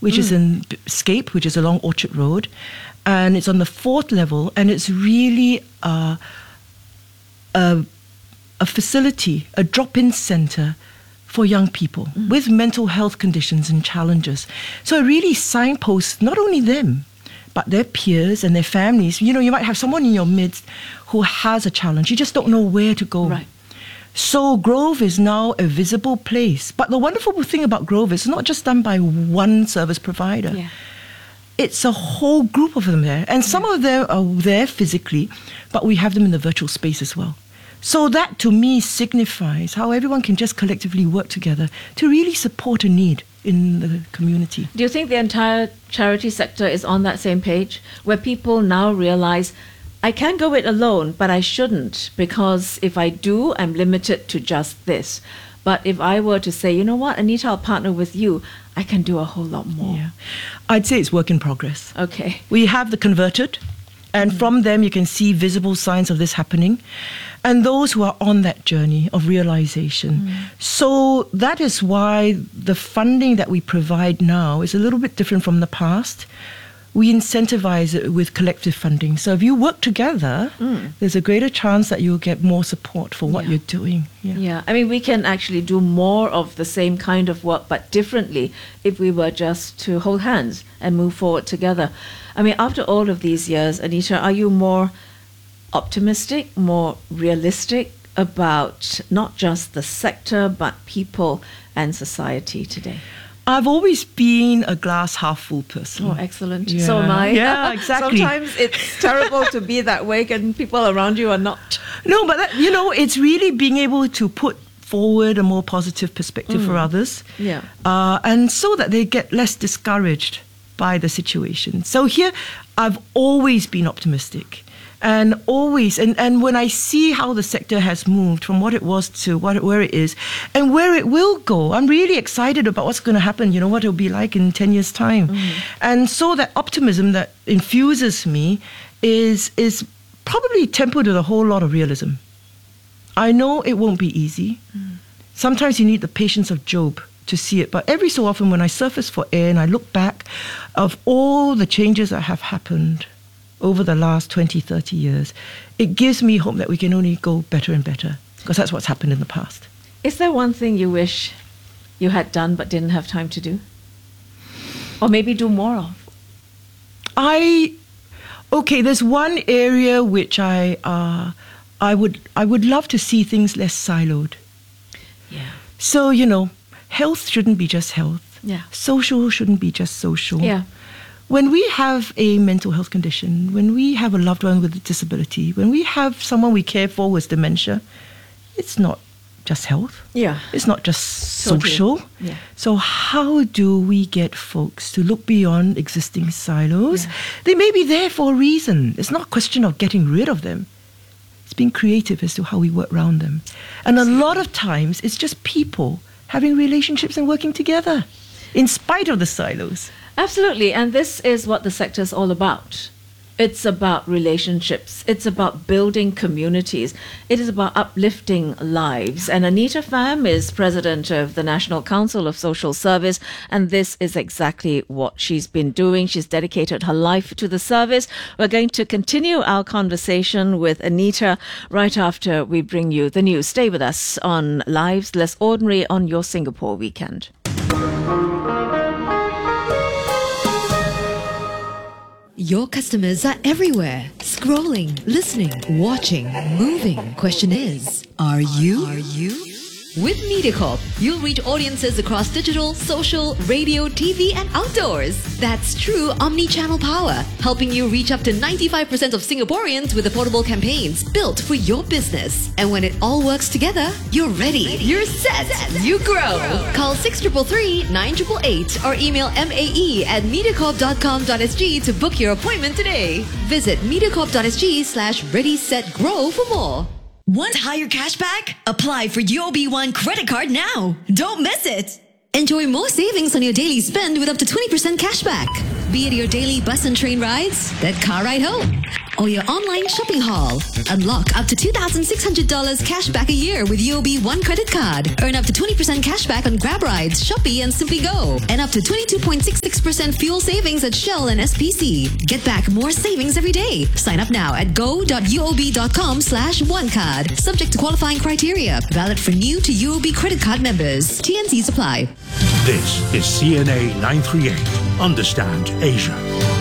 which is in Scape, which is along Orchard Road. And it's on the 4th level, and it's really a facility, a drop-in center for young people with mental health conditions and challenges. So it really signposts not only them, but their peers and their families. You know, you might have someone in your midst who has a challenge. You just don't know where to go. Right. So Grove is now a visible place. But the wonderful thing about Grove is it's not just done by one service provider. Yeah. It's a whole group of them there. And some of them are there physically, but we have them in the virtual space as well. So that, to me, signifies how everyone can just collectively work together to really support a need in the community. Do you think the entire charity sector is on that same page, where people now realize, I can go it alone, but I shouldn't, because if I do, I'm limited to just this. But if I were to say, you know what, Anita, I'll partner with you, I can do a whole lot more. Yeah. I'd say it's work in progress. Okay. We have the converted, and from them you can see visible signs of this happening. And those who are on that journey of realization. So that is why the funding that we provide now is a little bit different from the past. We incentivize it with collective funding. So if you work together, there's a greater chance that you'll get more support for what you're doing. Yeah, I mean, we can actually do more of the same kind of work, but differently, if we were just to hold hands and move forward together. I mean, after all of these years, Anita, are you more optimistic, more realistic about not just the sector, but people and society today? I've always been a glass half full person. Oh, excellent. Yeah. So am I. Yeah, exactly. Sometimes it's terrible to be that way and people around you are not. No, but that, it's really being able to put forward a more positive perspective for others. Yeah. And so that they get less discouraged by the situation. So here, I've always been optimistic. And always, and when I see how the sector has moved from what it was to where it is and where it will go, I'm really excited about what's going to happen, what it'll be like in 10 years' time. And so that optimism that infuses me is probably tempered with a whole lot of realism. I know it won't be easy. Sometimes you need the patience of Job to see it. But every so often when I surface for air and I look back of all the changes that have happened over the last 20, 30 years, it gives me hope that we can only go better and better, because that's what's happened in the past. Is there one thing you wish you had done but didn't have time to do? Or maybe do more of? There's one area which I would love to see things less siloed. Yeah. So, health shouldn't be just health. Yeah. Social shouldn't be just social. Yeah. When we have a mental health condition, when we have a loved one with a disability, when we have someone we care for with dementia, it's not just health. Yeah. It's not just social. Totally. Yeah. So how do we get folks to look beyond existing silos? Yeah. They may be there for a reason. It's not a question of getting rid of them. It's being creative as to how we work around them. And a lot of times, it's just people having relationships and working together in spite of the silos. Absolutely, and this is what the sector is all about. It's about relationships. It's about building communities. It is about uplifting lives. And Anita Pham is president of the National Council of Social Service, and this is exactly what she's been doing. She's dedicated her life to the service. We're going to continue our conversation with Anita right after we bring you the news. Stay with us on Lives Less Ordinary on your Singapore weekend. Your customers are everywhere. Scrolling, listening, watching, moving. Question is, are you? With MediaCorp, you'll reach audiences across digital, social, radio, TV, and outdoors. That's true omni-channel power, helping you reach up to 95% of Singaporeans with affordable campaigns built for your business. And when it all works together, you're ready. You're set. You grow. Call 6333 9888 or email mae@mediacorp.com.sg to book your appointment today. Visit mediacorp.sg/ready-set-grow for more. Want higher cashback? Apply for UOB One credit card now. Don't miss it. Enjoy more savings on your daily spend with up to 20% cashback. Be it your daily bus and train rides, that car ride home, or your online shopping haul. Unlock up to $2,600 cash back a year with UOB One Credit Card. Earn up to 20% cash back on Grab rides, Shopee and Simply Go. And up to 22.66% fuel savings at Shell and SPC. Get back more savings every day. Sign up now at go.uob.com/onecard. Subject to qualifying criteria. Valid for new to UOB credit card members. TNCs apply. This is CNA 938. Understand Asia.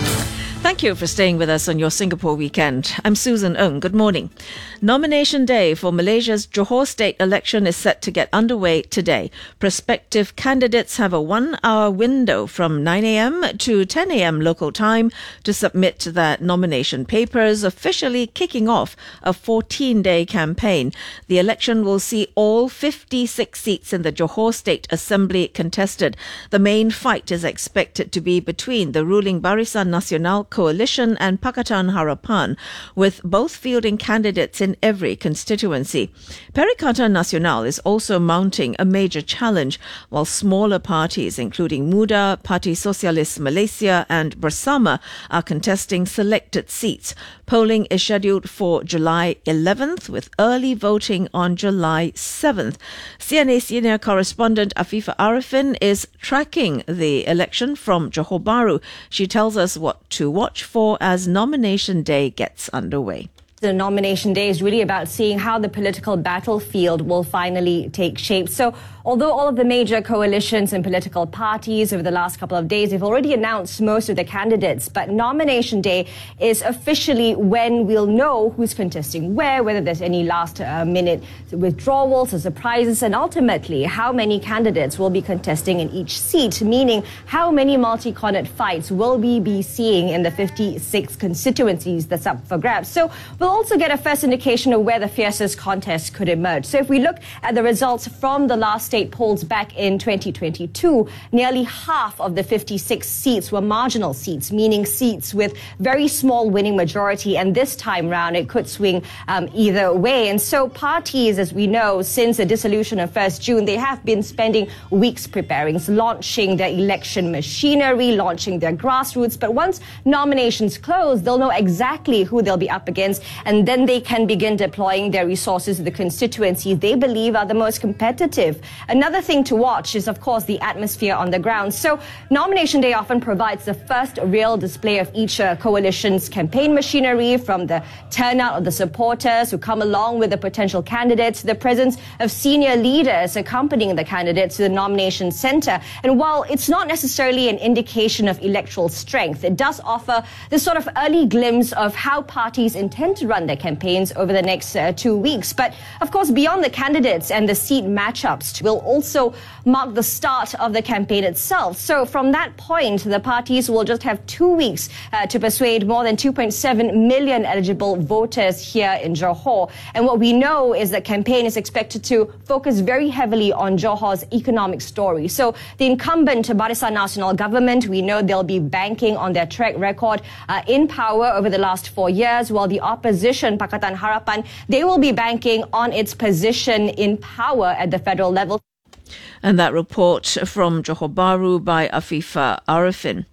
Thank you for staying with us on your Singapore weekend. I'm Susan Ng. Good morning. Nomination day for Malaysia's Johor state election is set to get underway today. Prospective candidates have a 1-hour window from 9 a.m. to 10 a.m. local time to submit their nomination papers, officially kicking off a 14-day campaign. The election will see all 56 seats in the Johor State Assembly contested. The main fight is expected to be between the ruling Barisan Nasional Coalition and Pakatan Harapan, with both fielding candidates in every constituency. Perikatan Nasional is also mounting a major challenge, while smaller parties including Muda, Parti Sosialis Malaysia and Bersama are contesting selected seats. Polling is scheduled for July 11th with early voting on July 7th. CNA senior correspondent Afifa Arifin is tracking the election from Johor Bahru. She tells us what to watch for as nomination day gets underway. The nomination day is really about seeing how the political battlefield will finally take shape. So although all of the major coalitions and political parties over the last couple of days, they've already announced most of the candidates, but nomination day is officially when we'll know who's contesting where, whether there's any last-minute withdrawals or surprises, and ultimately how many candidates will be contesting in each seat, meaning how many multi-cornet fights will we be seeing in the 56 constituencies that's up for grabs. So we'll also get a first indication of where the fiercest contest could emerge. So if we look at the results from the last state polls back in 2022, nearly half of the 56 seats were marginal seats, meaning seats with very small winning majority. And this time round, it could swing either way. And so parties, as we know, since the dissolution of 1st June, they have been spending weeks preparing, launching their election machinery, launching their grassroots. But once nominations close, they'll know exactly who they'll be up against, and then they can begin deploying their resources to the constituencies they believe are the most competitive. Another thing to watch is, of course, the atmosphere on the ground. So nomination day often provides the first real display of each coalition's campaign machinery, from the turnout of the supporters who come along with the potential candidates to the presence of senior leaders accompanying the candidates to the nomination centre. And while it's not necessarily an indication of electoral strength, it does offer this sort of early glimpse of how parties intend to run their campaigns over the next 2 weeks. But of course, beyond the candidates and the seat matchups, will also mark the start of the campaign itself. So from that point, the parties will just have 2 weeks to persuade more than 2.7 million eligible voters here in Johor. And what we know is that campaign is expected to focus very heavily on Johor's economic story. So the incumbent Barisan Nasional government, we know they'll be banking on their track record in power over the last 4 years, while the opposition, Pakatan Harapan, they will be banking on its position in power at the federal level. And that report from Johor Bahru by Afifa Arifin.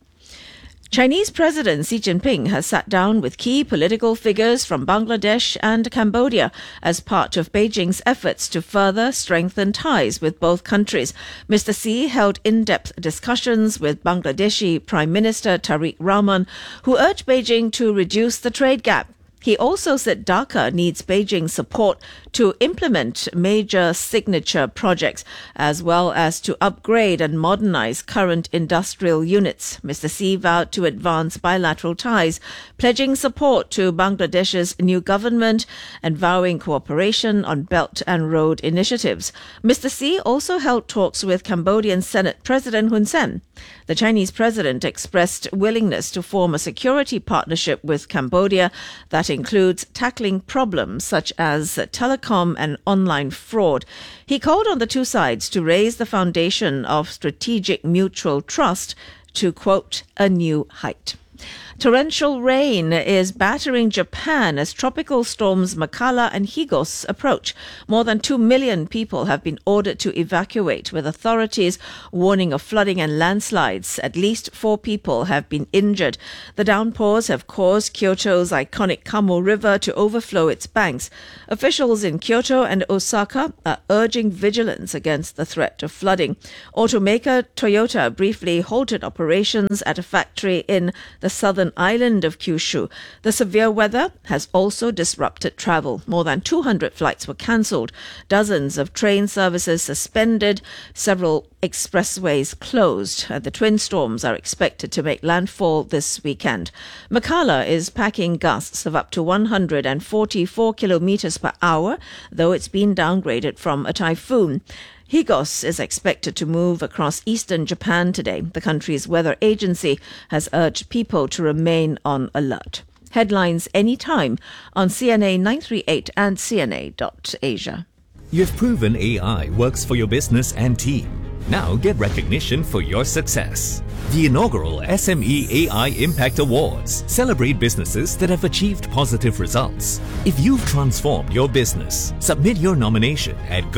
Chinese President Xi Jinping has sat down with key political figures from Bangladesh and Cambodia as part of Beijing's efforts to further strengthen ties with both countries. Mr. Xi held in-depth discussions with Bangladeshi Prime Minister Tariq Rahman, who urged Beijing to reduce the trade gap. He also said Dhaka needs Beijing's support to implement major signature projects, as well as to upgrade and modernize current industrial units. Mr. Xi vowed to advance bilateral ties, pledging support to Bangladesh's new government and vowing cooperation on Belt and Road initiatives. Mr. Xi also held talks with Cambodian Senate President Hun Sen. The Chinese president expressed willingness to form a security partnership with Cambodia that includes tackling problems such as telecom and online fraud. He called on the two sides to raise the foundation of strategic mutual trust to, quote, a new height. Torrential rain is battering Japan as tropical storms Makala and Higos approach. More than 2 million people have been ordered to evacuate, with authorities warning of flooding and landslides. At least 4 people have been injured. The downpours have caused Kyoto's iconic Kamo River to overflow its banks. Officials in Kyoto and Osaka are urging vigilance against the threat of flooding. Automaker Toyota briefly halted operations at a factory in the southern island of Kyushu. The severe weather has also disrupted travel. More than 200 flights were cancelled. Dozens of train services suspended. Several expressways closed. The twin storms are expected to make landfall this weekend. Makala is packing gusts of up to 144 kilometers per hour, though it's been downgraded from a typhoon. Higos is expected to move across eastern Japan today. The country's weather agency has urged people to remain on alert. Headlines anytime on CNA 938 and CNA.Asia. You've proven AI works for your business and team. Now get recognition for your success. The inaugural SME AI Impact Awards celebrate businesses that have achieved positive results. If you've transformed your business, submit your nomination at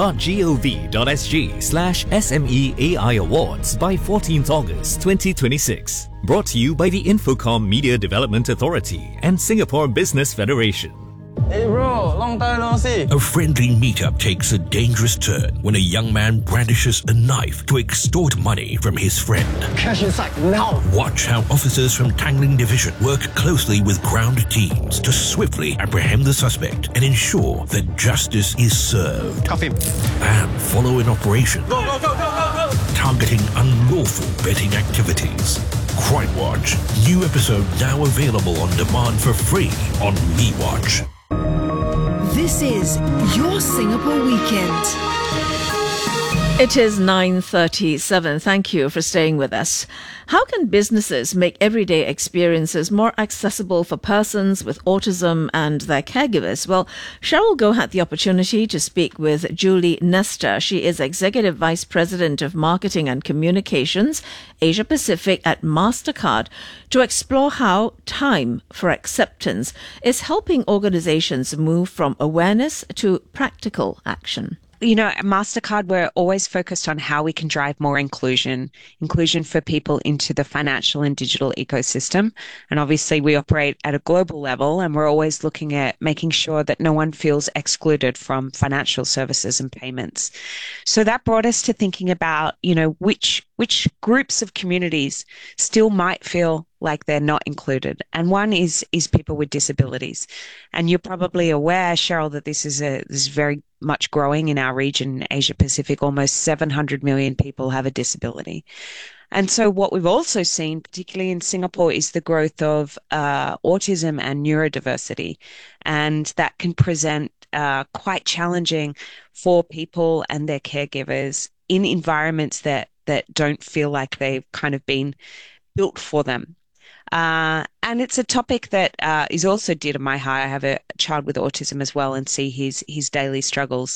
go.gov.sg/SME AI Awards by 14th August 2026. Brought to you by the Infocom Media Development Authority and Singapore Business Federation. Hey bro, long time no see. A friendly meetup takes a dangerous turn when a young man brandishes a knife to extort money from his friend. Cash inside now. Watch how officers from Tangling Division work closely with ground teams to swiftly apprehend the suspect and ensure that justice is served. Cuff him. And follow an operation targeting unlawful betting activities. Crime Watch. New episode now available on demand for free on MeWatch. This is your Singapore Weekend. It is 9:37. Thank you for staying with us. How can businesses make everyday experiences more accessible for persons with autism and their caregivers? Well, Cheryl Goh had the opportunity to speak with Julie Nestor. She is Executive Vice President of Marketing and Communications, Asia Pacific at MasterCard, to explore how Time for Acceptance is helping organizations move from awareness to practical action. You know, at MasterCard, we're always focused on how we can drive more inclusion for people into the financial and digital ecosystem. And obviously we operate at a global level, and we're always looking at making sure that no one feels excluded from financial services and payments. So that brought us to thinking about, you know, which groups of communities still might feel like they're not included. And one is people with disabilities. And you're probably aware, Cheryl, that this is very much growing in our region, Asia Pacific. Almost 700 million people have a disability. And so what we've also seen, particularly in Singapore, is the growth of autism and neurodiversity. And that can present quite challenging for people and their caregivers in environments that don't feel like they've kind of been built for them. And it's a topic that is also dear to my heart. I have a child with autism as well, and see his daily struggles,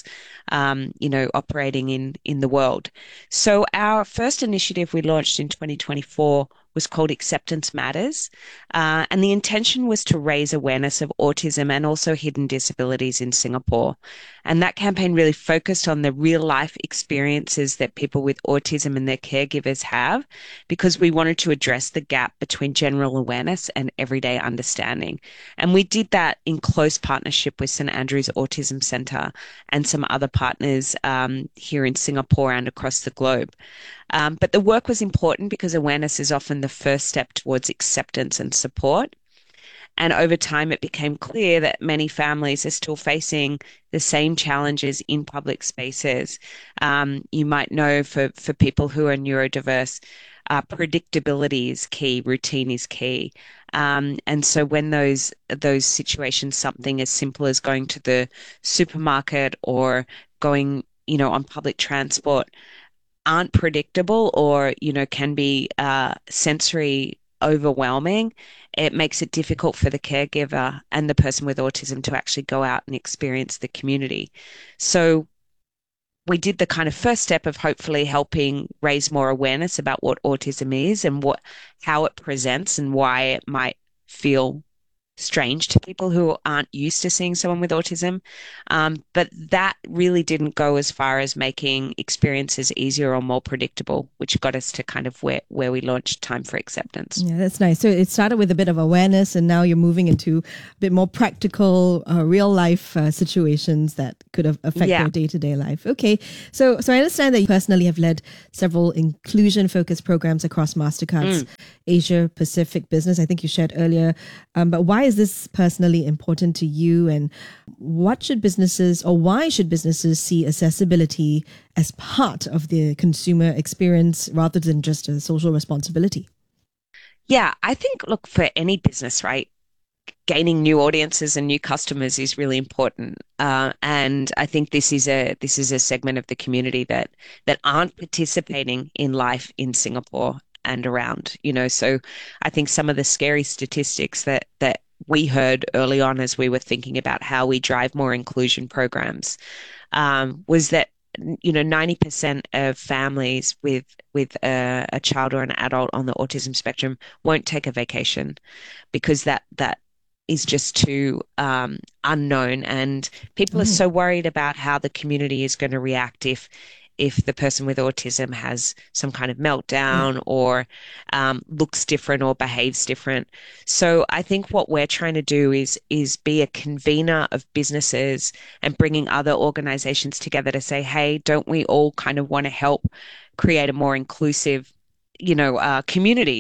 operating in the world. So our first initiative we launched in 2024 was called Acceptance Matters. And the intention was to raise awareness of autism and also hidden disabilities in Singapore. And that campaign really focused on the real life experiences that people with autism and their caregivers have, because we wanted to address the gap between general awareness and everyday understanding. And we did that in close partnership with St Andrew's Autism Centre and some other partners here in Singapore and across the globe. But the work was important because awareness is often the first step towards acceptance and support. And over time, it became clear that many families are still facing the same challenges in public spaces. You might know for people who are neurodiverse, predictability is key, routine is key. And so when those situations, something as simple as going to the supermarket or going, on public transport, aren't predictable or, can be sensory overwhelming, it makes it difficult for the caregiver and the person with autism to actually go out and experience the community. So we did the kind of first step of hopefully helping raise more awareness about what autism is and how it presents and why it might feel strange to people who aren't used to seeing someone with autism. But that really didn't go as far as making experiences easier or more predictable, which got us to kind of where we launched Time for Acceptance. Yeah, that's nice. So it started with a bit of awareness, and now you're moving into a bit more practical, real life situations that could affect your day-to-day life. Okay. So I understand that you personally have led several inclusion-focused programs across MasterCard's Asia Pacific business. I think you shared earlier. But why is this personally important to you, and why should businesses see accessibility as part of the consumer experience rather than just a social responsibility? Yeah, I think, look, for any business, right, gaining new audiences and new customers is really important. And I think this is a segment of the community that aren't participating in life in Singapore and around, so I think some of the scary statistics that we heard early on as we were thinking about how we drive more inclusion programs was that 90% of families with a child or an adult on the autism spectrum won't take a vacation because that is just too unknown, and people are so worried about how the community is going to react if the person with autism has some kind of meltdown or looks different or behaves different. So I think what we're trying to do is be a convener of businesses and bringing other organizations together to say, hey, don't we all kind of want to help create a more inclusive, community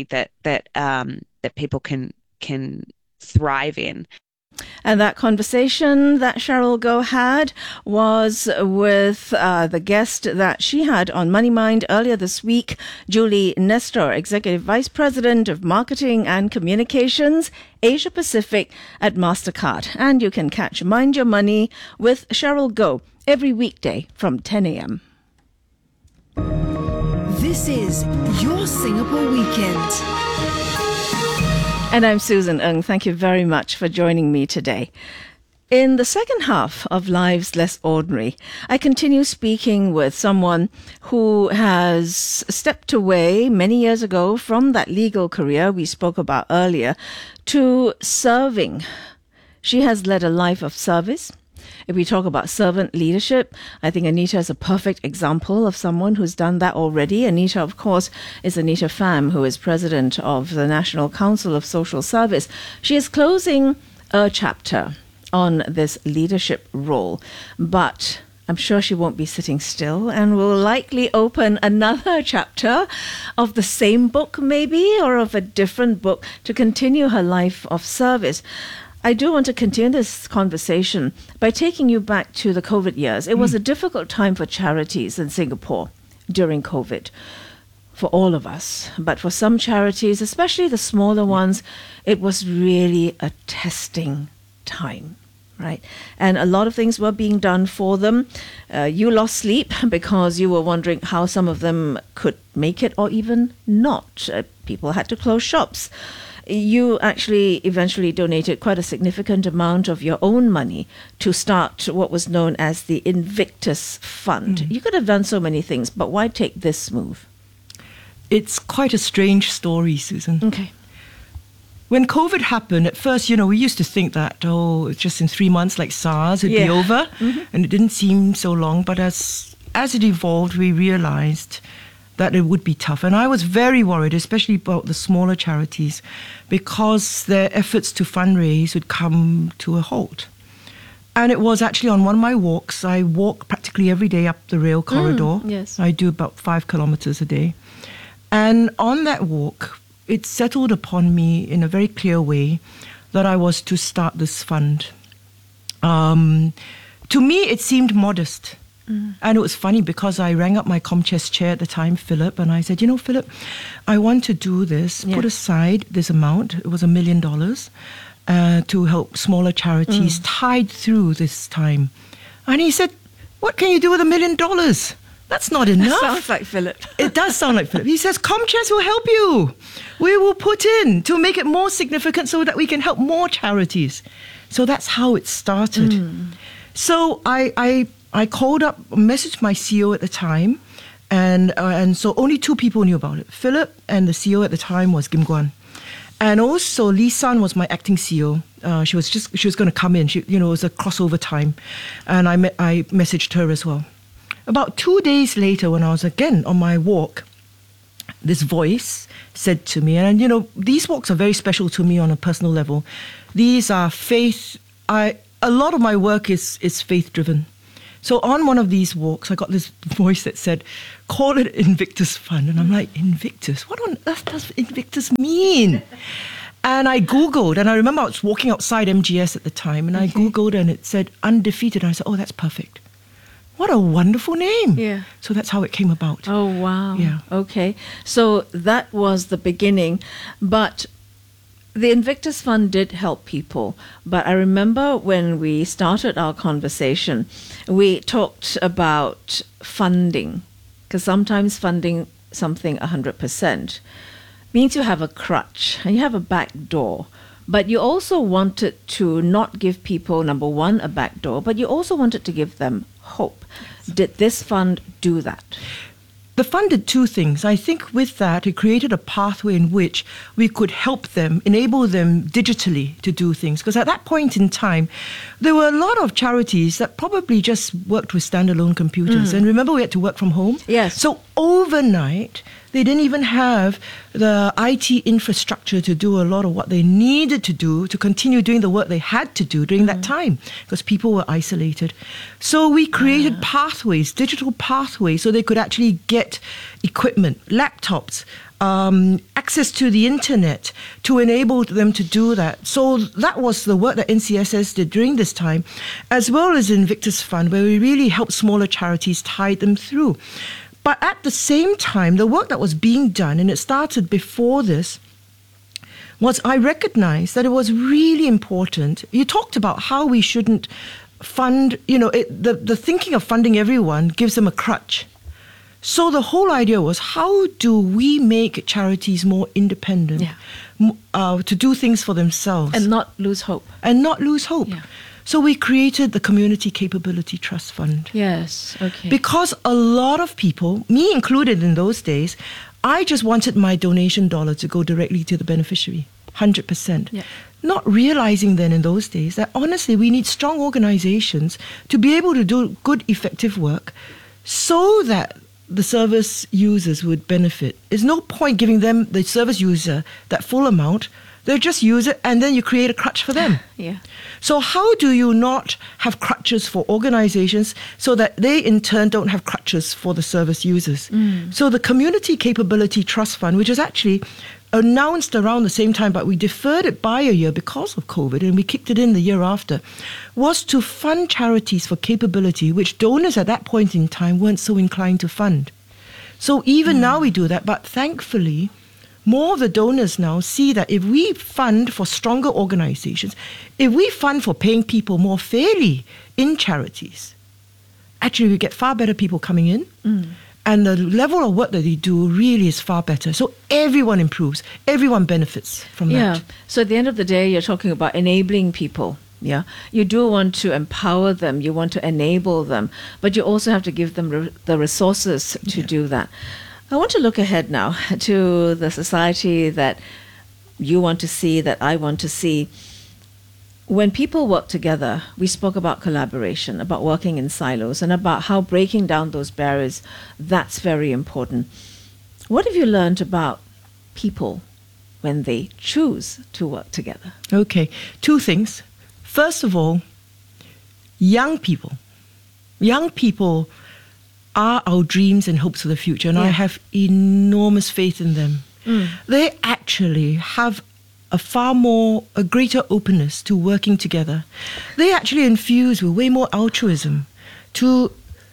that people can thrive in. And that conversation that Cheryl Goh had was with the guest that she had on Money Mind earlier this week, Julie Nestor, Executive Vice President of Marketing and Communications, Asia Pacific at MasterCard. And you can catch Mind Your Money with Cheryl Goh every weekday from 10 a.m. This is Your Singapore Weekend. And I'm Susan Ng. Thank you very much for joining me today. In the second half of Lives Less Ordinary, I continue speaking with someone who has stepped away many years ago from that legal career we spoke about earlier to serving. She has led a life of service. If we talk about servant leadership, I think Anita is a perfect example of someone who's done that already. Anita, of course, is Anita Pham, who is president of the National Council of Social Service. She is closing a chapter on this leadership role, but I'm sure she won't be sitting still and will likely open another chapter of the same book, maybe, or of a different book to continue her life of service. I do want to continue this conversation by taking you back to the COVID years. It was a difficult time for charities in Singapore during COVID, for all of us. But for some charities, especially the smaller ones, it was really a testing time, right? And a lot of things were being done for them. You lost sleep because you were wondering how some of them could make it or even not. People had to close shops. You actually eventually donated quite a significant amount of your own money to start what was known as the Invictus Fund. You could have done so many things, but why take this move? It's quite a strange story, Susan. Okay. When COVID happened, at first, we used to think that, it's just in 3 months, like SARS, it'd be over. And it didn't seem so long. But as it evolved, we realized that it would be tough. And I was very worried, especially about the smaller charities, because their efforts to fundraise would come to a halt. And it was actually on one of my walks. I walk practically every day up the rail corridor. Yes. I do about 5 kilometers a day. And on that walk, it settled upon me in a very clear way that I was to start this fund. To me, it seemed modest. And it was funny because I rang up my Comchest chair at the time, Philip, and I said, Philip, I want to do this. Put aside this amount. It was $1 million to help smaller charities tide through this time. And he said, what can you do with $1 million? That's not enough. Sounds like Philip. It does sound like Philip. He says, Comchest will help you. We will put in to make it more significant so that we can help more charities. So that's how it started. So I I called up, messaged my CEO at the time, and so only 2 people knew about it. Philip, and the CEO at the time was Kim Guan. And also Lee San was my acting CEO. She was going to come in. It was a crossover time. And I messaged her as well. About 2 days later, when I was again on my walk, this voice said to me, and these walks are very special to me on a personal level. These are faith. A lot of my work is faith driven. So on one of these walks, I got this voice that said, call it Invictus Fund. And I'm like, Invictus? What on earth does Invictus mean? And I Googled, and I remember I was walking outside MGS at the time, and I Googled and it said undefeated. And I said, oh, that's perfect. What a wonderful name. Yeah. So that's how it came about. Oh, wow. Yeah. Okay. So that was the beginning. But the Invictus Fund did help people. But I remember when we started our conversation, we talked about funding. Because sometimes funding something 100% means you have a crutch and you have a back door. But you also wanted to not give people, number one, a back door, but you also wanted to give them hope. Did this fund do that? The fund did 2 things. I think with that, it created a pathway in which we could help them, enable them digitally to do things. Because at that point in time, there were a lot of charities that probably just worked with standalone computers. And remember, we had to work from home? Yes. So overnight, they didn't even have the IT infrastructure to do a lot of what they needed to do to continue doing the work they had to do during that time, because people were isolated. So we created pathways, digital pathways, so they could actually get equipment, laptops, access to the internet to enable them to do that. So that was the work that NCSS did during this time, as well as Invictus Fund, where we really helped smaller charities tide them through. But at the same time, the work that was being done, and it started before this, was I recognized that it was really important. You talked about how we shouldn't fund, the thinking of funding everyone gives them a crutch. So the whole idea was, how do we make charities more independent, to do things for themselves? And not lose hope. Yeah. So we created the Community Capability Trust Fund. Yes, okay. Because a lot of people, me included in those days, I just wanted my donation dollar to go directly to the beneficiary, 100%. Yeah. Not realizing then in those days that honestly we need strong organizations to be able to do good, effective work so that the service users would benefit. There's no point giving them, the service user, that full amount. They'll just use it and then you create a crutch for them. Yeah. So how do you not have crutches for organizations so that they in turn don't have crutches for the service users? So the Community Capability Trust Fund, which is actually announced around the same time, but we deferred it by a year because of COVID and we kicked it in the year after, was to fund charities for capability, which donors at that point in time weren't so inclined to fund. So even now we do that, but thankfully, more of the donors now see that if we fund for stronger organizations, if we fund for paying people more fairly in charities, actually we get far better people coming in. And the level of work that they do really is far better. So everyone improves. Everyone benefits from that. Yeah. So at the end of the day, you're talking about enabling people. Yeah. You do want to empower them. You want to enable them. But you also have to give them the resources to do that. I want to look ahead now to the society that you want to see, that I want to see. When people work together, we spoke about collaboration, about working in silos, and about how breaking down those barriers, that's very important. What have you learned about people when they choose to work together? Okay, 2 things. First of all, young people. Young people are our dreams and hopes for the future, and I have enormous faith in them. They actually have a greater openness to working together. They actually infuse with way more altruism to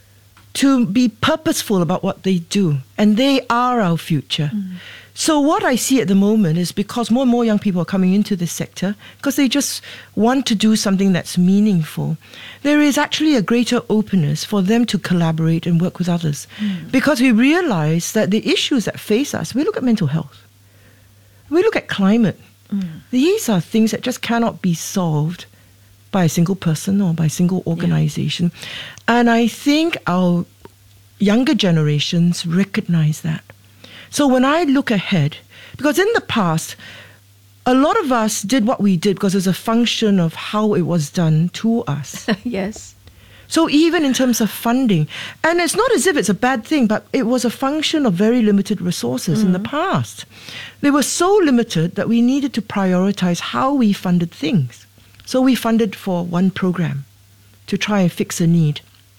be purposeful about what they do, and they are our future. So what I see at the moment is because more and more young people are coming into this sector because they just want to do something that's meaningful, there is actually a greater openness for them to collaborate and work with others. Because we realize that the issues that face us, we look at mental health, we look at climate. These are things that just cannot be solved by a single person or by a single organization. And I think our younger generations recognize that. So when I look ahead, because in the past, a lot of us did what we did because it was a function of how it was done to us. Yes. So even in terms of funding, and it's not as if it's a bad thing, but it was a function of very limited resources in the past. They were so limited that we needed to prioritize how we funded things. So we funded for one program to try and fix a need.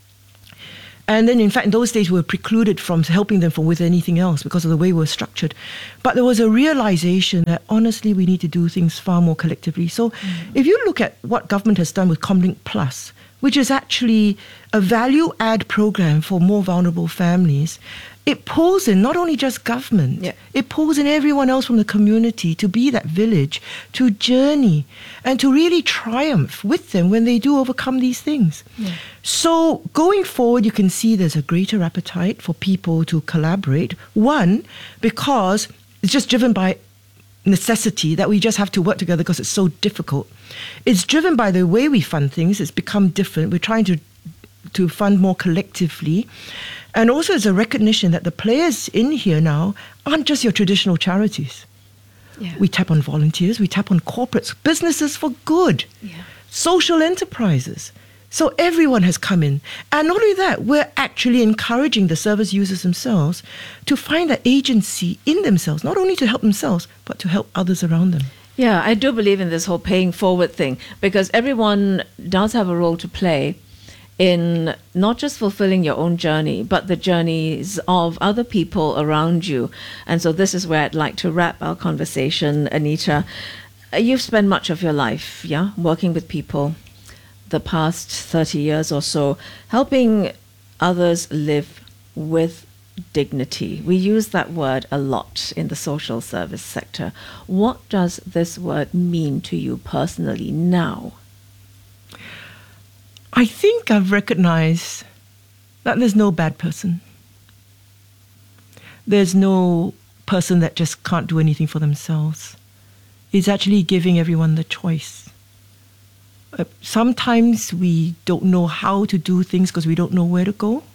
And then, in fact, in those days, we were precluded from helping them with anything else because of the way we were structured. But there was a realization that, honestly, we need to do things far more collectively. So if you look at what government has done with Comlink Plus, which is actually a value-add program for more vulnerable families, it pulls in not only just government, it pulls in everyone else from the community to be that village, to journey, and to really triumph with them when they do overcome these things. So going forward, you can see there's a greater appetite for people to collaborate. One, because it's just driven by necessity that we just have to work together because it's so difficult. It's driven by the way we fund things. It's become different. We're trying to fund more collectively. And also there's a recognition that the players in here now aren't just your traditional charities. We tap on volunteers, we tap on corporates, businesses for good, social enterprises. So everyone has come in. And not only that, we're actually encouraging the service users themselves to find that agency in themselves, not only to help themselves, but to help others around them. Yeah, I do believe in this whole paying forward thing, because everyone does have a role to play in not just fulfilling your own journey, but the journeys of other people around you. And so this is where I'd like to wrap our conversation, Anita. You've spent much of your life, working with people, the past 30 years or so, helping others live with dignity. We use that word a lot in the social service sector. What does this word mean to you personally now? I think I've recognized that there's no bad person. There's no person that just can't do anything for themselves. It's actually giving everyone the choice. Sometimes we don't know how to do things because we don't know where to go.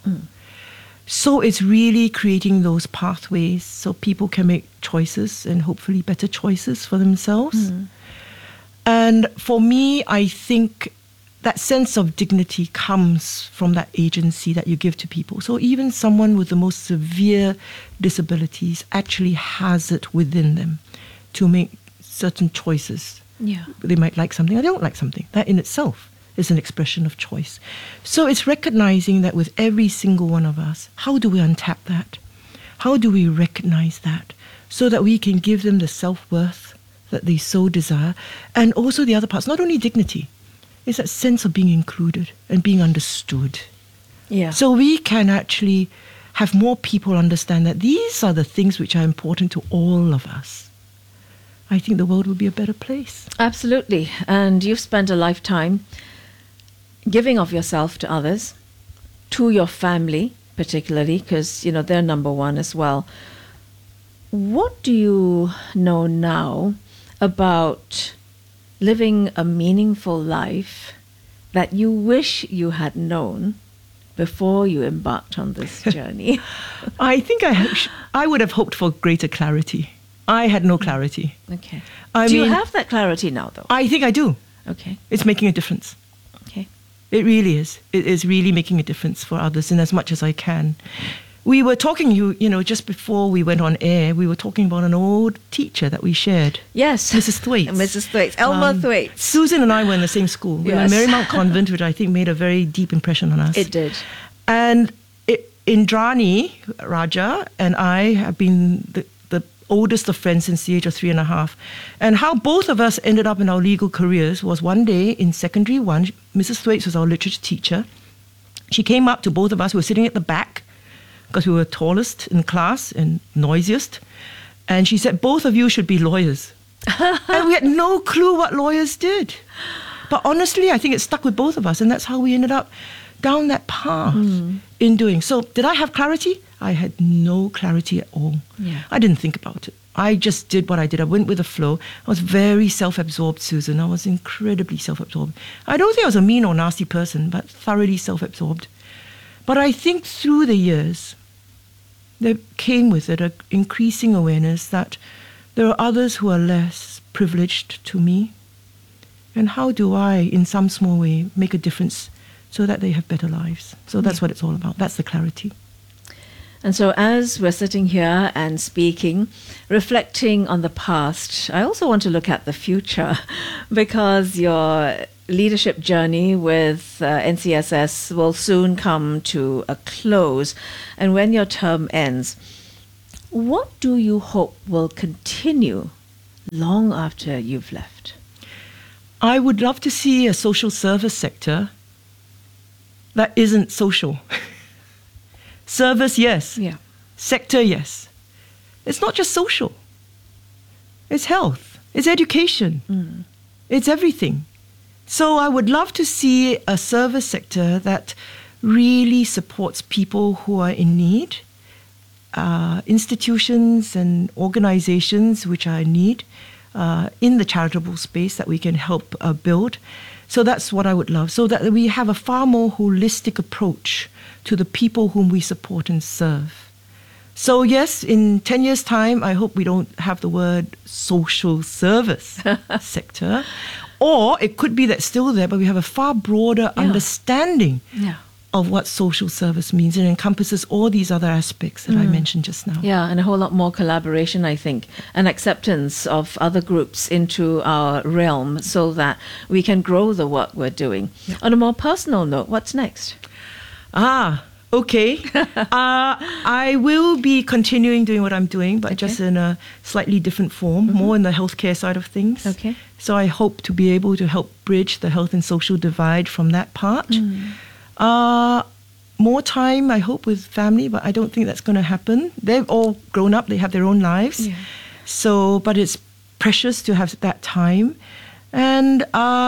So it's really creating those pathways so people can make choices and hopefully better choices for themselves. And for me, I think that sense of dignity comes from that agency that you give to people. So even someone with the most severe disabilities actually has it within them to make certain choices. They might like something or they don't like something. That in itself is an expression of choice. So it's recognizing that with every single one of us, how do we untap that? How do we recognize that so that we can give them the self-worth that they so desire? And also the other parts, not only dignity, it's that sense of being included and being understood. So we can actually have more people understand that these are the things which are important to all of us. I think the world will be a better place. Absolutely. And you've spent a lifetime giving of yourself to others, to your family particularly, because, they're number one as well. What do you know now about living a meaningful life that you wish you had known before you embarked on this journey? I think I would have hoped for greater clarity. I had no clarity. Okay. Do you have that clarity now, though? I think I do. Okay. It's making a difference. Okay. It really is. It is really making a difference for others in as much as I can. We were talking, just before we went on air, we were talking about an old teacher that we shared. Yes. Mrs. Thwaites. Mrs. Thwaites. Elmer Thwaites. Susan and I were in the same school. We were in Marymount Convent, which I think made a very deep impression on us. It did. And Indrani Raja and I have been the oldest of friends since the age of 3.5. And how both of us ended up in our legal careers was one day in secondary 1, Mrs. Thwaites was our literature teacher. She came up to both of us. We were sitting at the back because we were tallest in class and noisiest. And she said, both of you should be lawyers. And we had no clue what lawyers did. But honestly, I think it stuck with both of us. And that's how we ended up down that path in doing. So did I have clarity? I had no clarity at all. I didn't think about it. I just did what I did. I went with the flow. I was very self-absorbed, Susan. I was incredibly self-absorbed. I don't think I was a mean or nasty person, but thoroughly self-absorbed. But I think through the years, there came with it an increasing awareness that there are others who are less privileged to me. And how do I, in some small way, make a difference so that they have better lives? So that's what it's all about. That's the clarity. And so as we're sitting here and speaking, reflecting on the past, I also want to look at the future because your leadership journey with NCSS will soon come to a close. And when your term ends, what do you hope will continue long after you've left? I would love to see a social service sector that isn't social. Service, yes. Yeah. Sector, yes. It's not just social. It's health. It's education. It's everything. So I would love to see a service sector that really supports people who are in need, institutions and organizations which are in need in the charitable space that we can help build. So that's what I would love, so that we have a far more holistic approach to the people whom we support and serve. So yes, in 10 years' time, I hope we don't have the word social service sector. Or it could be that still there, but we have a far broader understanding of what social service means. It encompasses all these other aspects that I mentioned just now. Yeah, and a whole lot more collaboration, I think, and acceptance of other groups into our realm so that we can grow the work we're doing. On a more personal note, what's next? Okay. I will be continuing doing what I'm doing, but just in a slightly different form, more in the healthcare side of things. Okay. So I hope to be able to help bridge the health and social divide from that part. More time, I hope, with family, but I don't think that's going to happen. They've all grown up. They have their own lives. Yeah. So, but it's precious to have that time. And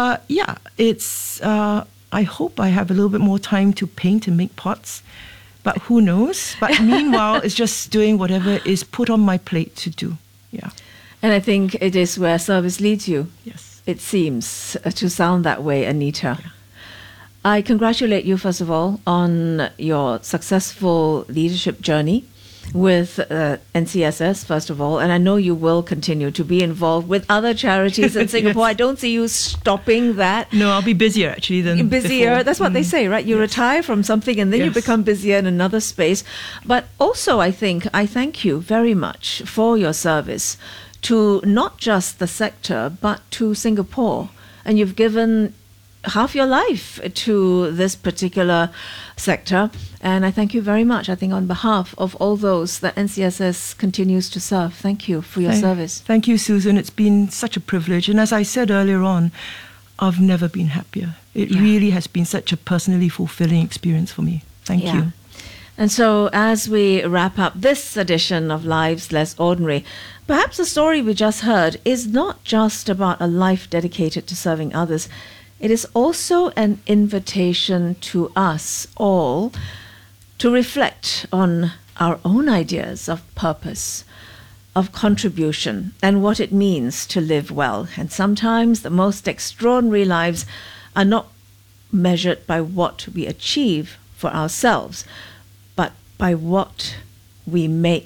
it's... I hope I have a little bit more time to paint and make pots, but who knows? But meanwhile, it's just doing whatever is put on my plate to do. Yeah. And I think it is where service leads you. Yes. It seems to sound that way, Anita. Yeah. I congratulate you, first of all, on your successful leadership journey with NCSS, first of all, and I know you will continue to be involved with other charities in Singapore. I don't see you stopping that. No, I'll be busier actually than before. That's what they say, right? You retire from something and then you become busier in another space. But also, I thank you very much for your service to not just the sector, but to Singapore. And you've given half your life to this particular sector, and I thank you very much. I think on behalf of all those that NCSS continues to serve, thank you for your service. Thank you, Susan. It's been such a privilege, and as I said earlier on, I've never been happier. It really has been such a personally fulfilling experience for me. Thank you. And so as we wrap up this edition of Lives Less Ordinary, perhaps the story we just heard is not just about a life dedicated to serving others. It is also an invitation to us all to reflect on our own ideas of purpose, of contribution, and what it means to live well. And sometimes the most extraordinary lives are not measured by what we achieve for ourselves, but by what we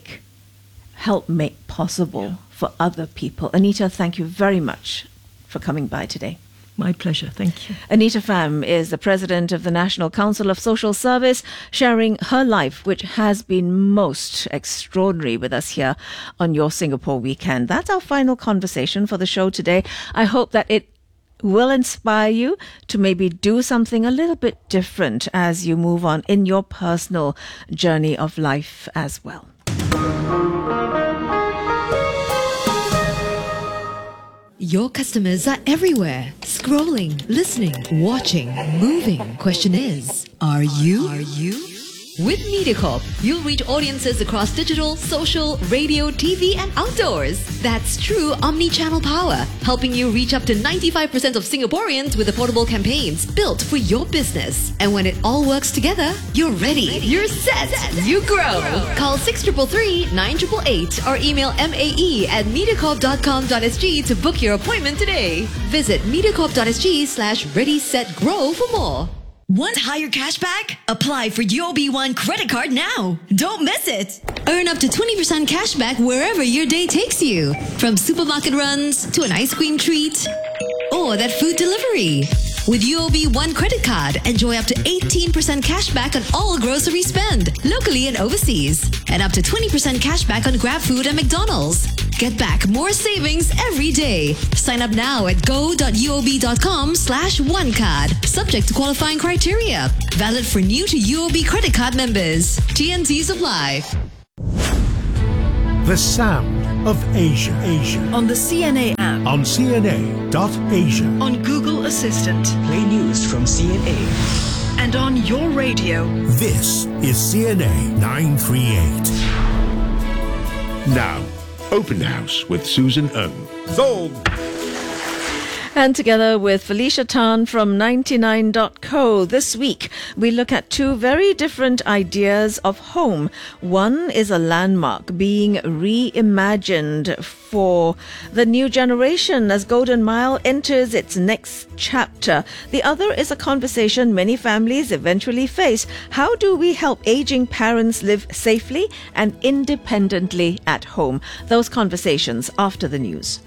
help make possible for other people. Anita, thank you very much for coming by today. My pleasure. Thank you. Anita Pham is the president of the National Council of Social Service, sharing her life, which has been most extraordinary, with us here on Your Singapore Weekend. That's our final conversation for the show today. I hope that it will inspire you to maybe do something a little bit different as you move on in your personal journey of life as well. Your customers are everywhere. Scrolling, listening, watching, moving. Question is, are you? With MediaCorp, you'll reach audiences across digital, social, radio, TV, and outdoors. That's true omni-channel power, helping you reach up to 95% of Singaporeans with affordable campaigns built for your business. And when it all works together, you're ready. You're set. You grow. Call 6333 9888 or email mae@mediacorp.com.sg to book your appointment today. Visit mediacorp.sg/ready-set-grow for more. Want higher cashback? Apply for UOB One credit card now. Don't miss it. Earn up to 20% cashback wherever your day takes you. From supermarket runs to an ice cream treat or that food delivery. With UOB One credit card, enjoy up to 18% cashback on all grocery spend, locally and overseas. And up to 20% cashback on Grab Food and McDonald's. Get back more savings every day. Sign up now at go.uob.com/onecard. Subject to qualifying criteria. Valid for new to UOB credit card members. TNCs apply. The sound of Asia. On the CNA app. On CNA.Asia. On Google Assistant. Play news from CNA. And on your radio. This is CNA 938. Now, Open House with Susan Ng. Sold! And together with Felicia Tan from 99.co, this week we look at two very different ideas of home. One is a landmark being reimagined for the new generation as Golden Mile enters its next chapter. The other is a conversation many families eventually face. How do we help aging parents live safely and independently at home? Those conversations after the news.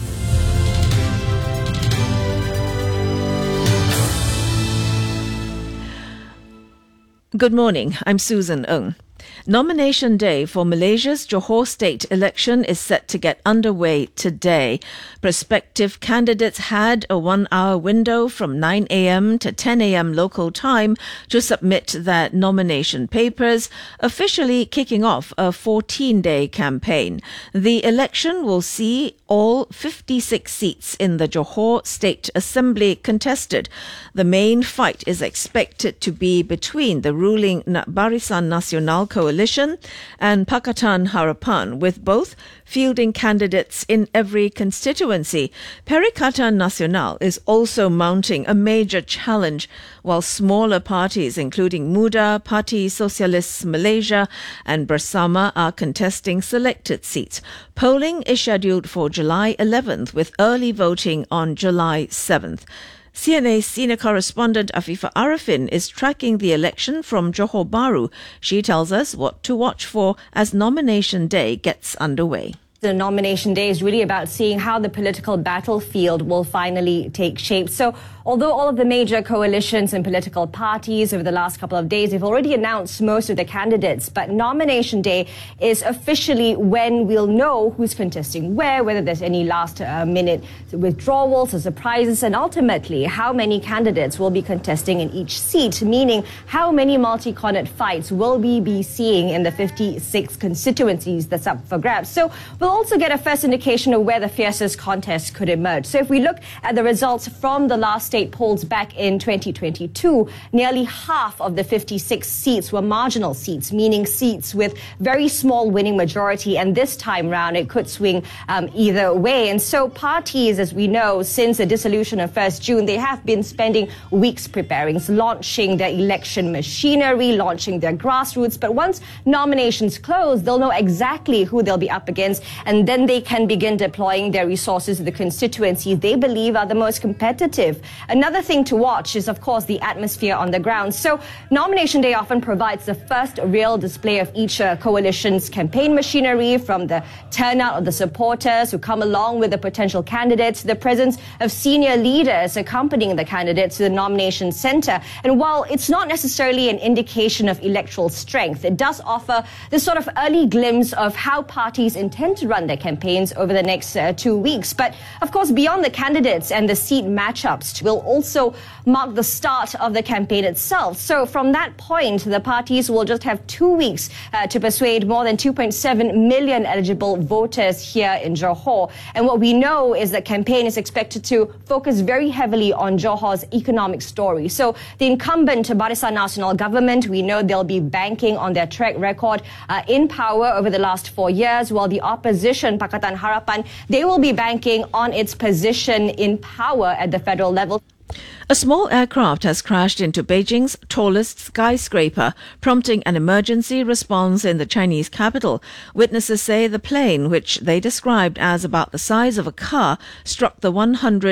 Good morning, I'm Susan Ng. Nomination day for Malaysia's Johor state election is set to get underway today. Prospective candidates had a 1-hour window from 9 a.m. to 10 a.m. local time to submit their nomination papers, officially kicking off a 14-day campaign. The election will see all 56 seats in the Johor State Assembly contested. The main fight is expected to be between the ruling Barisan Nasional Coalition and Pakatan Harapan, with both fielding candidates in every constituency. Perikatan Nasional is also mounting a major challenge, while smaller parties including Muda, Parti Sosialis Malaysia and Bersama are contesting selected seats. Polling is scheduled for July 11th with early voting on July 7th. CNA senior correspondent Afifa Arifin is tracking the election from Johor Bahru. She tells us what to watch for as nomination day gets underway. The nomination day is really about seeing how the political battlefield will finally take shape. So although all of the major coalitions and political parties over the last couple of days, they've already announced most of the candidates, but nomination day is officially when we'll know who's contesting where, whether there's any last-minute withdrawals or surprises, and ultimately how many candidates will be contesting in each seat, meaning how many multi-cornet fights will we be seeing in the 56 constituencies that's up for grabs. So we'll also get a first indication of where the fiercest contest could emerge. So if we look at the results from the last state polls back in 2022, nearly half of the 56 seats were marginal seats, meaning seats with very small winning majority. And this time round, it could swing either way. And so parties, as we know, since the dissolution of 1st June, they have been spending weeks preparing, launching their election machinery, launching their grassroots. But once nominations close, they'll know exactly who they'll be up against, and then they can begin deploying their resources to the constituencies they believe are the most competitive. Another thing to watch is, of course, the atmosphere on the ground. So nomination day often provides the first real display of each coalition's campaign machinery, from the turnout of the supporters who come along with the potential candidates, the presence of senior leaders accompanying the candidates to the nomination center. And while it's not necessarily an indication of electoral strength, it does offer this sort of early glimpse of how parties intend to run their campaigns over the next 2 weeks. But of course, beyond the candidates and the seat matchups will also mark the start of the campaign itself. So from that point, the parties will just have 2 weeks to persuade more than 2.7 million eligible voters here in Johor. And what we know is the campaign is expected to focus very heavily on Johor's economic story. So the incumbent Barisan Nasional government, we know they'll be banking on their track record in power over the last 4 years, while the opposition, Pakatan Harapan, they will be banking on its position in power at the federal level. A small aircraft has crashed into Beijing's tallest skyscraper, prompting an emergency response in the Chinese capital. Witnesses say the plane, which they described as about the size of a car, struck the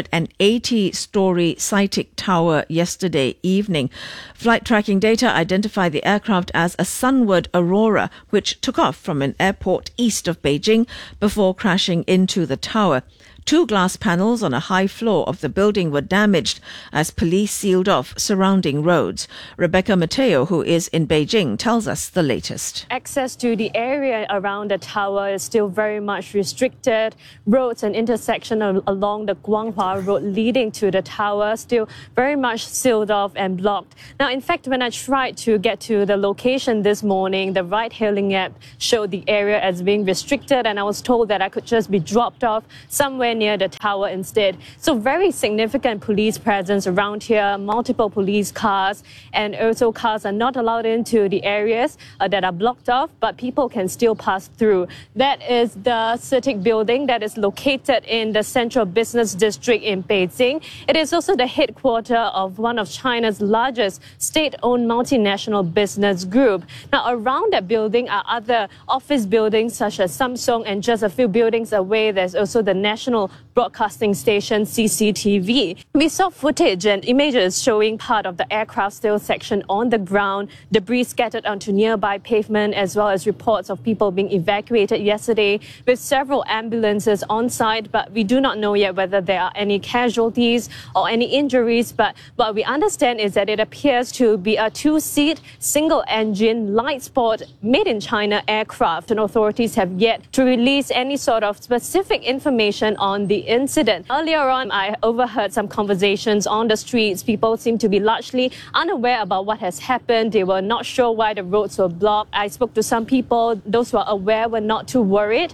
180-story SciTic Tower yesterday evening. Flight tracking data identified the aircraft as a Sunward Aurora, which took off from an airport east of Beijing before crashing into the tower. 2 glass panels on a high floor of the building were damaged as police sealed off surrounding roads. Rebecca Mateo, who is in Beijing, tells us the latest. Access to the area around the tower is still very much restricted. Roads and intersections along the Guanghua Road leading to the tower still very much sealed off and blocked. Now, in fact, when I tried to get to the location this morning, the ride-hailing app showed the area as being restricted, and I was told that I could just be dropped off somewhere near the tower instead. So very significant police presence around here, multiple police cars, and also cars are not allowed into the areas that are blocked off, but people can still pass through. That is the CITIC building that is located in the Central Business District in Beijing. It is also the headquarters of one of China's largest state-owned multinational business group. Now, around that building are other office buildings such as Samsung, and just a few buildings away, there's also the National Broadcasting Station CCTV. We saw footage and images showing part of the aircraft still section on the ground, debris scattered onto nearby pavement, as well as reports of people being evacuated yesterday with several ambulances on site, but we do not know yet whether there are any casualties or any injuries. But what we understand is that it appears to be a 2-seat, single-engine, light sport, made-in-China aircraft, and authorities have yet to release any sort of specific information on the incident. Earlier on, I overheard some conversations on the streets. People seem to be largely unaware about what has happened. They were not sure why the roads were blocked. I spoke to some people. Those who are aware were not too worried.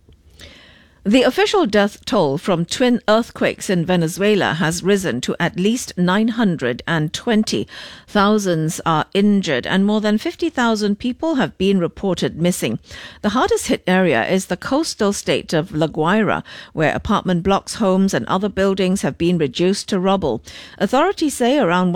The official death toll from twin earthquakes in Venezuela has risen to at least 920. Thousands are injured and more than 50,000 people have been reported missing. The hardest hit area is the coastal state of La Guaira, where apartment blocks, homes and other buildings have been reduced to rubble. Authorities say around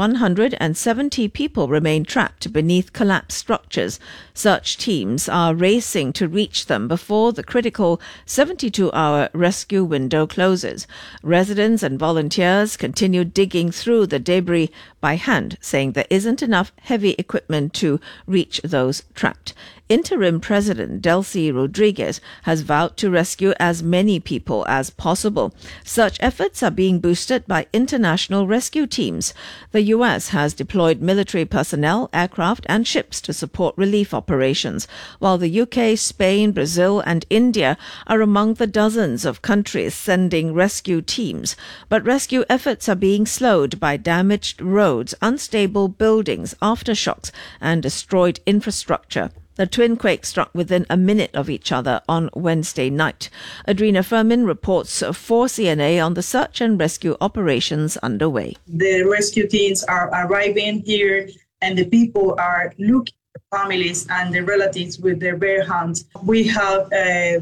170 people remain trapped beneath collapsed structures. Search teams are racing to reach them before the critical 72-hour rescue window closes. Residents and volunteers continue digging through the debris by hand, saying there isn't enough heavy equipment to reach those trapped. Interim President Delcy Rodriguez has vowed to rescue as many people as possible. Such efforts are being boosted by international rescue teams. The US has deployed military personnel, aircraft and ships to support relief operations, while the UK, Spain, Brazil and India are among the dozens of countries sending rescue teams. But rescue efforts are being slowed by damaged roads, unstable buildings, aftershocks and destroyed infrastructure. The twin quakes struck within a minute of each other on Wednesday night. Adrina Furman reports for CNA on the search and rescue operations underway. The rescue teams are arriving here and the people are looking at the families and the relatives with their bare hands. We have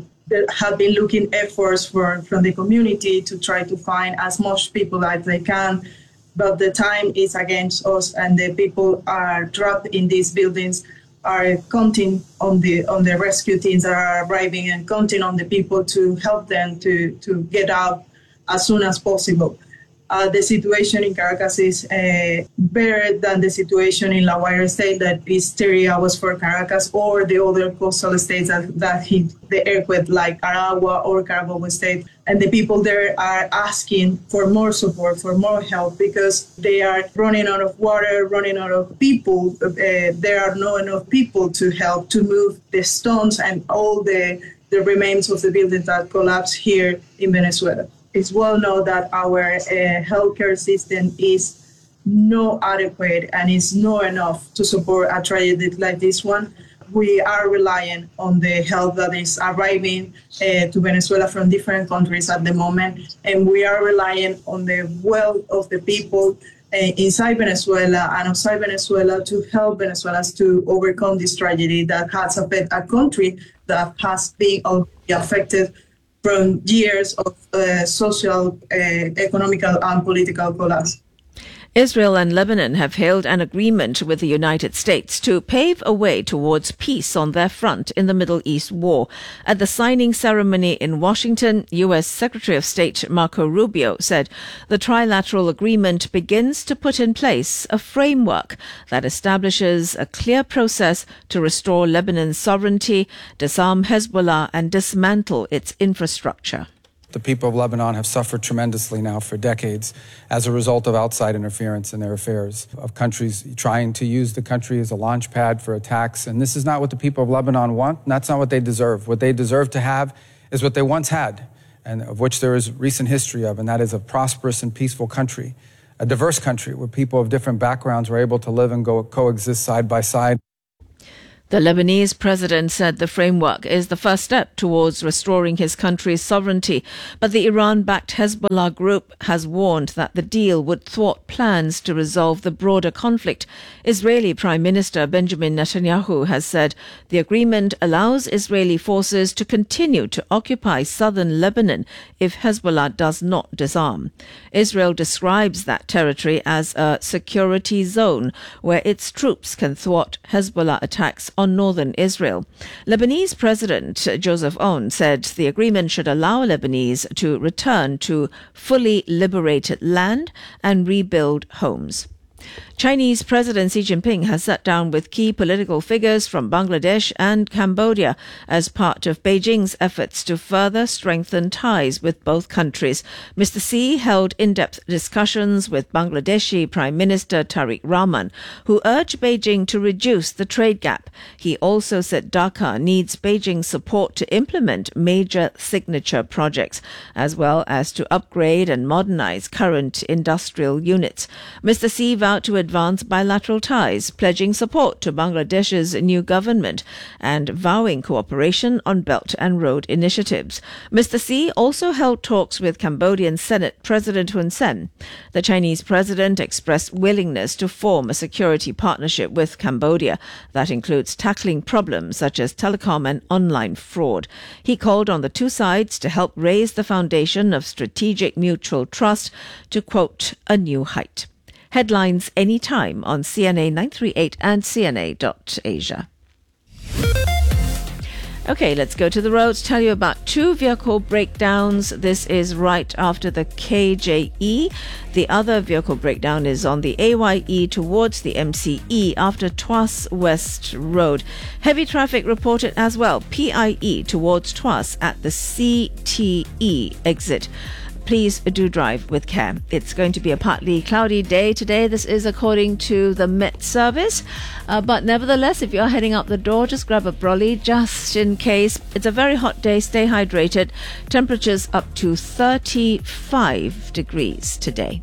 been looking efforts from the community to try to find as much people as they can, but the time is against us and the people are trapped in these buildings, are counting on the rescue teams that are arriving and counting on the people to help them to get out as soon as possible. The situation in Caracas is better than the situation in La Guaira state, that is 30 hours for Caracas, or the other coastal states that hit the earthquake like Aragua or Carabobo state. And the people there are asking for more support, for more help, because they are running out of water, running out of people. There are not enough people to help to move the stones and all the the remains of the buildings that collapsed here in Venezuela. It's well known that our healthcare system is not adequate and is not enough to support a tragedy like this one. We are relying on the help that is arriving to Venezuela from different countries at the moment, and we are relying on the will of the people inside Venezuela and outside Venezuela to help Venezuelans to overcome this tragedy that has affected a country that has been affected from years of social, economical, and political collapse. Israel and Lebanon have hailed an agreement with the United States to pave a way towards peace on their front in the Middle East war. At the signing ceremony in Washington, U.S. Secretary of State Marco Rubio said the trilateral agreement begins to put in place a framework that establishes a clear process to restore Lebanon's sovereignty, disarm Hezbollah, and dismantle its infrastructure. The people of Lebanon have suffered tremendously now for decades as a result of outside interference in their affairs, of countries trying to use the country as a launch pad for attacks. And this is not what the people of Lebanon want, and that's not what they deserve. What they deserve to have is what they once had, and of which there is recent history of, and that is a prosperous and peaceful country, a diverse country where people of different backgrounds were able to live and coexist side by side. The Lebanese president said the framework is the first step towards restoring his country's sovereignty, but the Iran-backed Hezbollah group has warned that the deal would thwart plans to resolve the broader conflict. Israeli Prime Minister Benjamin Netanyahu has said the agreement allows Israeli forces to continue to occupy southern Lebanon if Hezbollah does not disarm. Israel describes that territory as a security zone where its troops can thwart Hezbollah attacks on northern Israel. Lebanese President Joseph Aoun said the agreement should allow Lebanese to return to fully liberated land and rebuild homes. Chinese President Xi Jinping has sat down with key political figures from Bangladesh and Cambodia as part of Beijing's efforts to further strengthen ties with both countries. Mr. Xi held in-depth discussions with Bangladeshi Prime Minister Tariq Rahman, who urged Beijing to reduce the trade gap. He also said Dhaka needs Beijing's support to implement major signature projects, as well as to upgrade and modernize current industrial units. Mr. Xi vowed to advance bilateral ties, pledging support to Bangladesh's new government and vowing cooperation on Belt and Road initiatives. Mr. Xi also held talks with Cambodian Senate President Hun Sen. The Chinese president expressed willingness to form a security partnership with Cambodia that includes tackling problems such as telecom and online fraud. He called on the two sides to help raise the foundation of strategic mutual trust to, quote, a new height. Headlines anytime on CNA 938 and CNA.Asia. Okay, let's go to the roads, tell you about two vehicle breakdowns. This is right after the KJE. The other vehicle breakdown is on the AYE towards the MCE after Tuas West Road. Heavy traffic reported as well, PIE towards Tuas at the CTE exit. Please do drive with care. It's going to be a partly cloudy day today. This is according to the Met Service. But nevertheless, if you're heading out the door, just grab a brolly just in case. It's a very hot day. Stay hydrated. Temperatures up to 35 degrees today.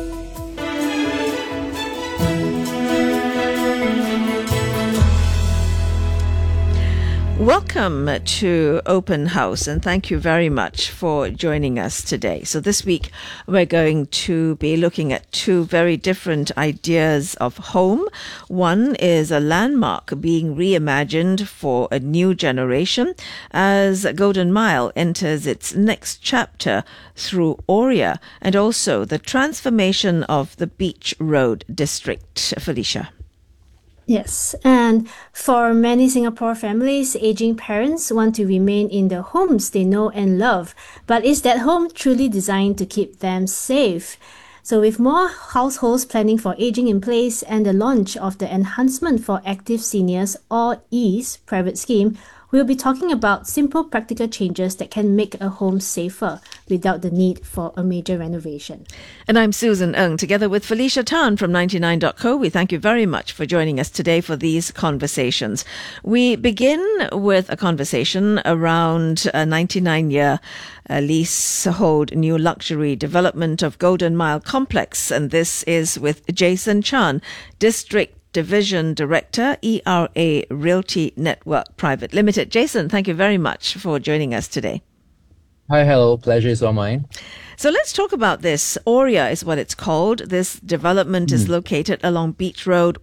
Welcome to Open House, and thank you very much for joining us today. So this week we're going to be looking at two very different ideas of home. One is a landmark being reimagined for a new generation as Golden Mile enters its next chapter through Oria, and also the transformation of the Beach Road district. Felicia. Yes, and for many Singapore families, aging parents want to remain in the homes they know and love. But is that home truly designed to keep them safe? So with more households planning for aging in place and the launch of the Enhancement for Active Seniors or EASE private scheme, we'll be talking about simple practical changes that can make a home safer without the need for a major renovation. And I'm Susan Ng, together with Felicia Tan from 99.co. We thank you very much for joining us today for these conversations. We begin with a conversation around a 99-year leasehold new luxury development of Golden Mile Complex. And this is with Jason Chan, District Division Director, ERA Realty Network Private Limited. Jason, thank you very much for joining us today. Hi, hello. Pleasure is all mine. So let's talk about this. Aurea is what it's called. This development is located along Beach Road,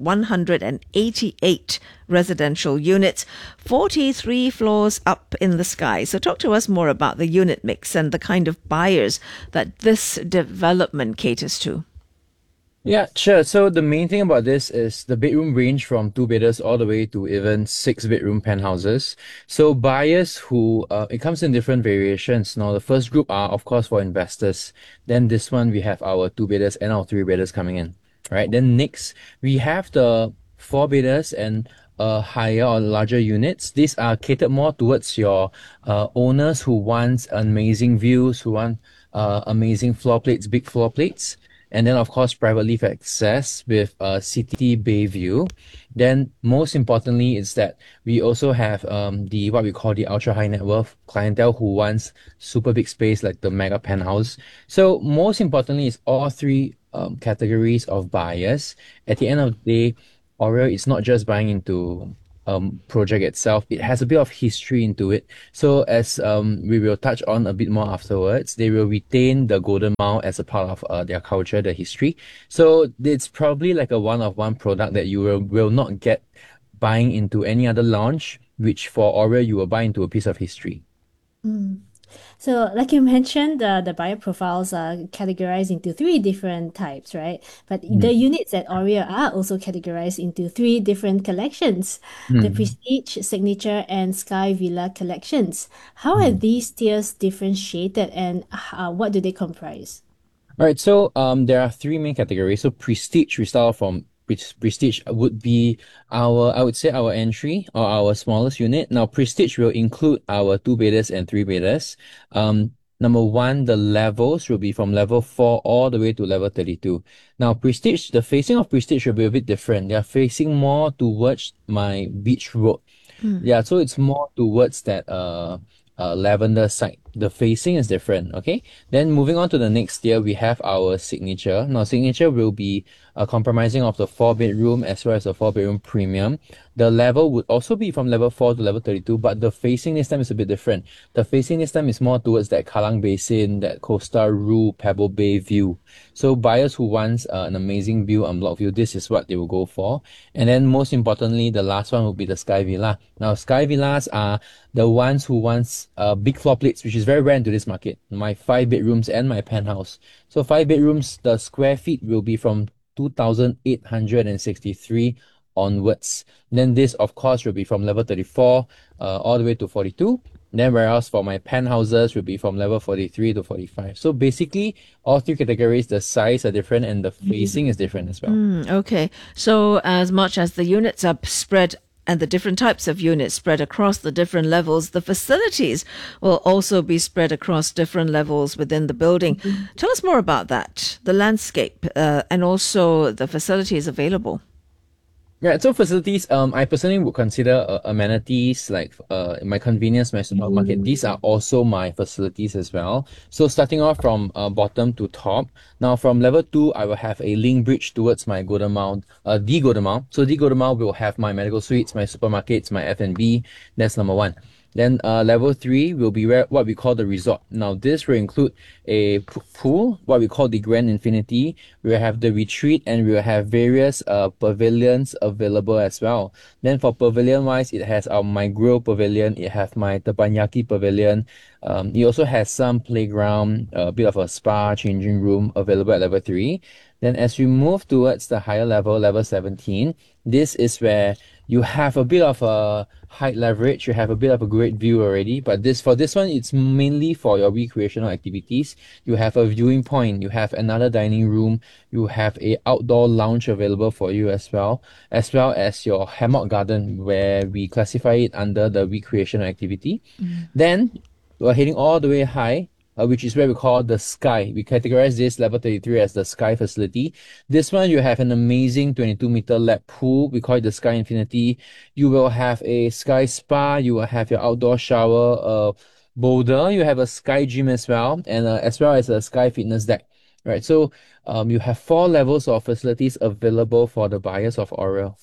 188 residential units, 43 floors up in the sky. So talk to us more about the unit mix and the kind of buyers that this development caters to. Yeah, sure. So the main thing about this is the bedroom range from 2-bedders all the way to even 6-bedroom penthouses. So buyers who, it comes in different variations. Now, the first group are, of course, for investors. Then this one, we have our 2-bedders and our 3-bedders coming in. Right. Then next, we have the 4-bedders and higher or larger units. These are catered more towards your owners who want amazing views, who want amazing floor plates, big floor plates. And then, of course, private lift access with city bay view. Then, most importantly, is that we also have the what we call the ultra high net worth clientele who wants super big space like the mega penthouse. So, most importantly, is all three categories of buyers. At the end of the day, Aurea is not just buying into project itself. It has a bit of history into it. So as we will touch on a bit more afterwards, they will retain the Golden Mile as a part of their culture, their history. So it's probably like a one-of-one product that you will not get buying into any other launch, which for Aurea you will buy into a piece of history. So, like you mentioned, the buyer profiles are categorized into 3 different types, right? But the units at Aurea are also categorized into 3 different collections, the Prestige, Signature, and Sky Villa collections. How are these tiers differentiated, and what do they comprise? All right, so there are 3 main categories. So Prestige, we start from Prestige would be I would say our entry or our smallest unit. Now, Prestige will include our 2-bedders and 3-bedders. Number 1, the levels will be from level 4 all the way to level 32. Now, Prestige, the facing of Prestige will be a bit different. They are facing more towards my Beach Road. Yeah, so it's more towards that lavender side. The facing is different, okay? Then moving on to the next tier, we have our Signature. Now, Signature will be comprising of the 4-bedroom as well as the 4-bedroom premium. The level would also be from level 4 to level 32, but the facing this time is a bit different. The facing this time is more towards that Kallang Basin, that Costa Ru, Pebble Bay view. So buyers who want an amazing view, unblocked view, this is what they will go for. And then most importantly, the last one will be the Sky Villa. Now, Sky Villas are the ones who want big floor plates, which is very rare into this market. My 5 bedrooms and my penthouse. So 5 bedrooms, the square feet will be from 2,863 onwards. Then this, of course, will be from level 34 all the way to 42. Then whereas for my penthouses will be from level 43 to 45. So basically, all 3 categories, the size are different and the facing is different as well. Okay. So as much as the units are spread and the different types of units spread across the different levels, the facilities will also be spread across different levels within the building. Tell us more about that, the landscape, and also the facilities available. Yeah, so facilities, I personally would consider amenities like my convenience, my supermarket. These are also my facilities as well. So starting off from bottom to top. Now from level 2, I will have a link bridge towards my Golden Mile, the Golden Mile. So the Golden Mile will have my medical suites, my supermarkets, my F&B. That's number 1. Then level 3 will be what we call the resort. Now this will include a pool, what we call the Grand Infinity. We will have the retreat and we will have various pavilions available as well. Then for pavilion wise, it has my grill pavilion, it has my teppanyaki pavilion. It also has some playground, a bit of a spa, changing room available at level 3. Then as we move towards the higher level, level 17, this is where you have a bit of a height leverage, you have a bit of a great view already, but for this one, it's mainly for your recreational activities. You have a viewing point, you have another dining room, you have a outdoor lounge available for you as well as your hammock garden, where we classify it under the recreational activity. Then we're heading all the way high, which is where we call the Sky. We categorize this level 33 as the Sky facility. This one, you have an amazing 22-meter lap pool. We call it the Sky Infinity. You will have a Sky Spa. You will have your outdoor shower, boulder. You have a Sky Gym as well, and as well as a Sky Fitness deck. Right. So you have 4 levels of facilities available for the buyers of Oriole.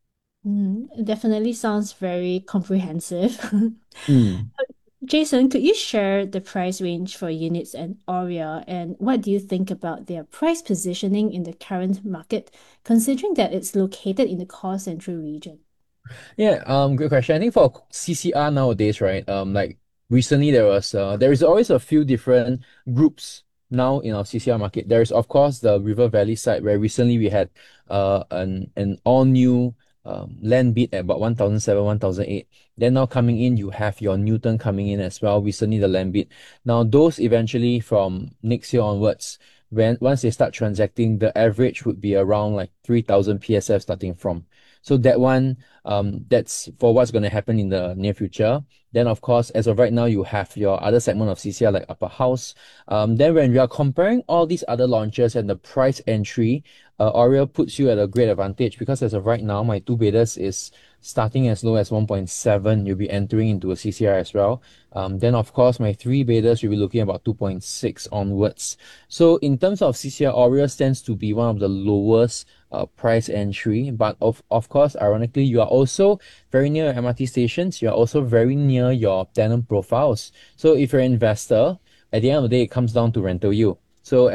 It definitely sounds very comprehensive. Jason, could you share the price range for units and Oriole, and what do you think about their price positioning in the current market, considering that it's located in the core central region? Yeah, good question. I think for CCR nowadays, right, like recently there is always a few different groups now in our CCR market. There is, of course, the River Valley side, where recently we had an all new land bid at about 1,700, 1,800. Then now coming in, you have your Newton coming in as well. Recently the land bid. Now those eventually from next year onwards, once they start transacting, the average would be around like 3,000 PSF starting from. So that one, that's for what's going to happen in the near future. Then, of course, as of right now, you have your other segment of CCR like Upper House. Then when we are comparing all these other launches and the price entry, Oriole puts you at a great advantage, because as of right now, my 2-bedders is starting as low as 1.7. You'll be entering into a CCR as well. Then, of course, my 3-bedders, you'll be looking about 2.6 onwards. So in terms of CCR, Oriole tends to be one of the lowest price entry, but of course, ironically, you are also very near MRT stations. You are also very near your tenant profiles. So if you're an investor, at the end of the day, it comes down to rental yield. So